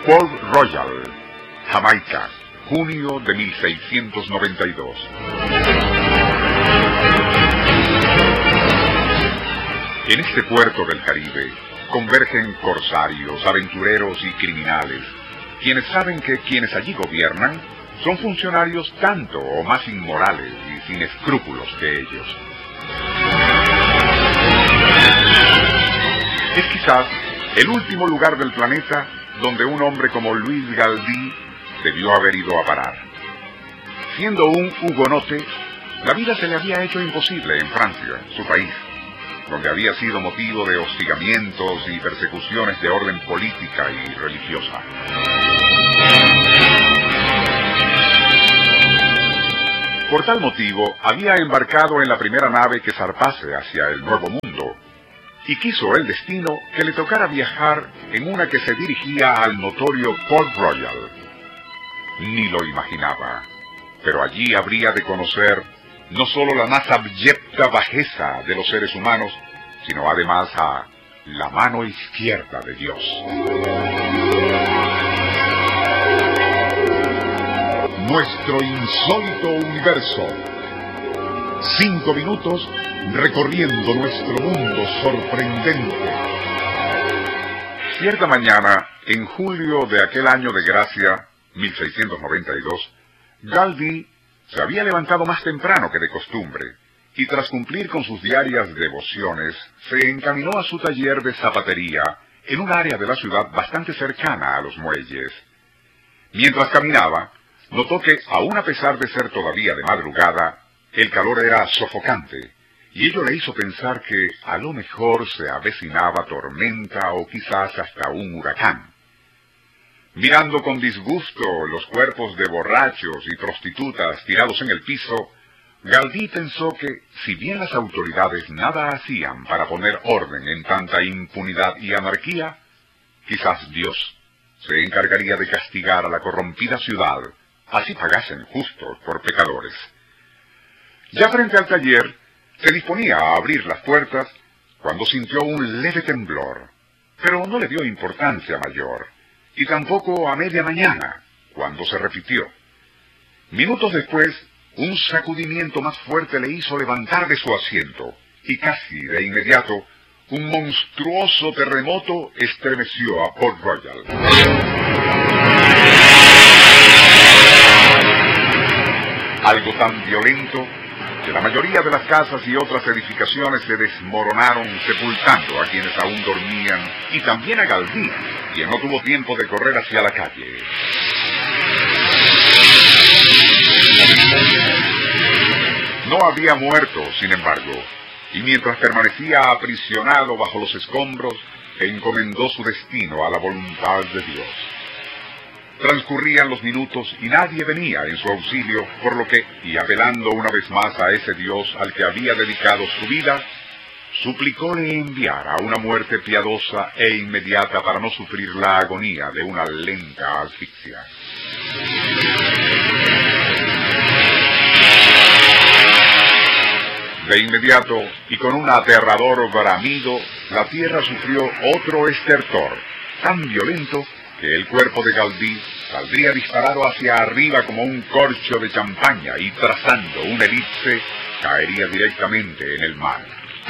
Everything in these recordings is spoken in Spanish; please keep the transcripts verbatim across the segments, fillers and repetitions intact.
Port Royal, Jamaica, junio de mil seiscientos noventa y dos. En este puerto del Caribe convergen corsarios, aventureros y criminales, quienes saben que quienes allí gobiernan son funcionarios tanto o más inmorales y sin escrúpulos que ellos. Es quizás el último lugar del planeta donde un hombre como Luis Galdí debió haber ido a parar. Siendo un hugonote, la vida se le había hecho imposible en Francia, su país, donde había sido motivo de hostigamientos y persecuciones de orden política y religiosa. Por tal motivo, había embarcado en la primera nave que zarpase hacia el Nuevo Mundo, y quiso el destino que le tocara viajar en una que se dirigía al notorio Port Royal. Ni lo imaginaba, pero allí habría de conocer no solo la más abyecta bajeza de los seres humanos, sino además a la mano izquierda de Dios. Nuestro insólito universo. Cinco minutos recorriendo nuestro mundo sorprendente. Cierta mañana, en julio de aquel año de gracia, mil seiscientos noventa y dos, Galdí se había levantado más temprano que de costumbre, y tras cumplir con sus diarias devociones, se encaminó a su taller de zapatería en un área de la ciudad bastante cercana a los muelles. Mientras caminaba, notó que, aun a pesar de ser todavía de madrugada, el calor era sofocante, y ello le hizo pensar que a lo mejor se avecinaba tormenta o quizás hasta un huracán. Mirando con disgusto los cuerpos de borrachos y prostitutas tirados en el piso, Galdí pensó que, si bien las autoridades nada hacían para poner orden en tanta impunidad y anarquía, quizás Dios se encargaría de castigar a la corrompida ciudad, así pagasen justos por pecadores. Ya frente al taller, se disponía a abrir las puertas cuando sintió un leve temblor, pero no le dio importancia mayor, y tampoco a media mañana, cuando se repitió. Minutos después, un sacudimiento más fuerte le hizo levantar de su asiento, y casi de inmediato, un monstruoso terremoto estremeció a Port Royal. Algo tan violento que la mayoría de las casas y otras edificaciones se desmoronaron, sepultando a quienes aún dormían, y también a Galdí, quien no tuvo tiempo de correr hacia la calle. No había muerto, sin embargo, y mientras permanecía aprisionado bajo los escombros, encomendó su destino a la voluntad de Dios. Transcurrían los minutos y nadie venía en su auxilio, por lo que, y apelando una vez más a ese Dios al que había dedicado su vida, suplicó le enviara una muerte piadosa e inmediata para no sufrir la agonía de una lenta asfixia. De inmediato, y con un aterrador bramido, la tierra sufrió otro estertor, tan violento que el cuerpo de Galdí saldría disparado hacia arriba como un corcho de champaña y, trazando una elipse, caería directamente en el mar.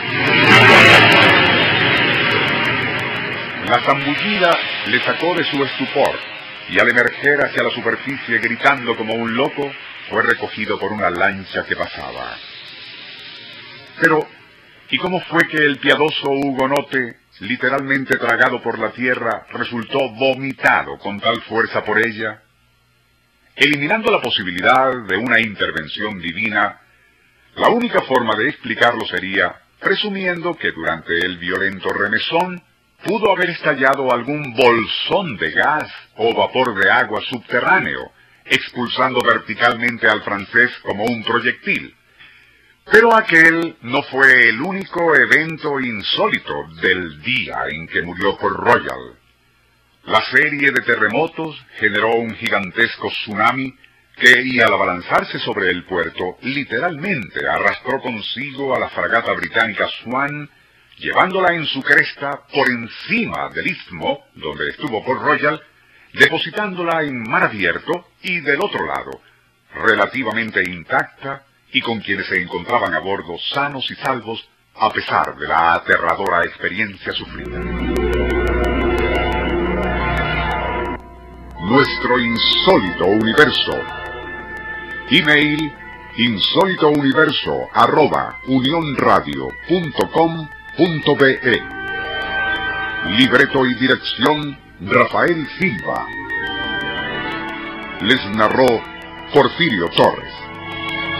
La zambullida le sacó de su estupor, y al emerger hacia la superficie gritando como un loco, fue recogido por una lancha que pasaba. Pero, ¿y cómo fue que el piadoso hugonote, literalmente tragado por la tierra, resultó vomitado con tal fuerza por ella? Eliminando la posibilidad de una intervención divina, la única forma de explicarlo sería presumiendo que durante el violento remesón pudo haber estallado algún bolsón de gas o vapor de agua subterráneo, expulsando verticalmente al francés como un proyectil. Pero aquel no fue el único evento insólito del día en que murió Port Royal. La serie de terremotos generó un gigantesco tsunami que, y al abalanzarse sobre el puerto, literalmente arrastró consigo a la fragata británica Swan, llevándola en su cresta por encima del istmo donde estuvo Port Royal, depositándola en mar abierto y del otro lado, relativamente intacta y con quienes se encontraban a bordo sanos y salvos a pesar de la aterradora experiencia sufrida. Nuestro insólito universo. Email insólitouniverso arroba unionradio punto com punto be. Libreto y dirección Rafael Silva. Les narró Porfirio Torres.